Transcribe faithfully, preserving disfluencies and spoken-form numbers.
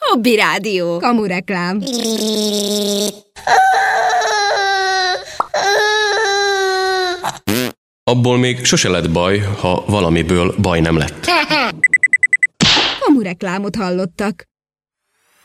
Hobby rádió. Kamureklám. Abból még sose lett baj, ha valamiből baj nem lett. Kamureklámot hallottak.